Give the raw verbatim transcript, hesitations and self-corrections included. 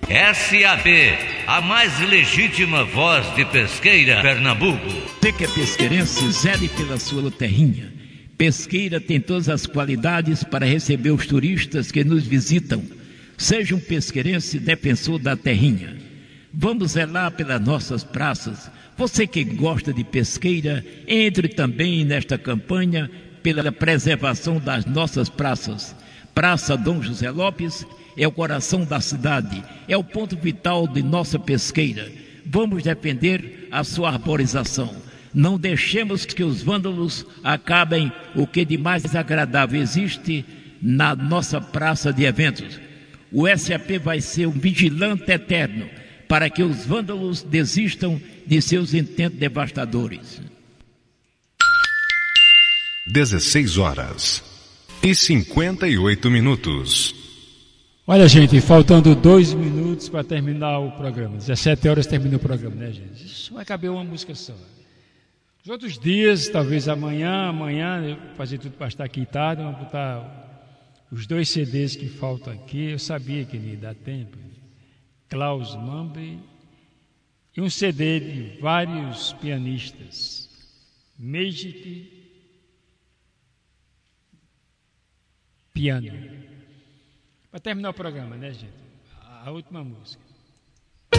S A B, a mais legítima voz de Pesqueira, Pernambuco. Você que é pesqueirense, zele pela sua terrinha. Pesqueira tem todas as qualidades para receber os turistas que nos visitam. Seja um pesqueirense defensor da terrinha. Vamos zelar pelas nossas praças. Você que gosta de pesqueira, entre também nesta campanha pela preservação das nossas praças. Praça Dom José Lopes é o coração da cidade, é o ponto vital de nossa pesqueira. Vamos defender a sua arborização. Não deixemos que os vândalos acabem o que de mais agradável existe na nossa praça de eventos. O S A P vai ser um vigilante eterno para que os vândalos desistam de seus intentos devastadores. dezesseis horas e cinquenta e oito minutos. Olha, gente, faltando dois minutos para terminar o programa. dezessete horas termina o programa, né, gente? Isso vai caber uma música só. Os outros dias, talvez amanhã, amanhã, eu vou fazer tudo para estar aqui tarde, vamos botar os dois C Ds que faltam aqui. Eu sabia que não ia dar tempo. Klaus Mambe e um C D de vários pianistas. Magic Piano. Para terminar o programa, né, gente? A última música.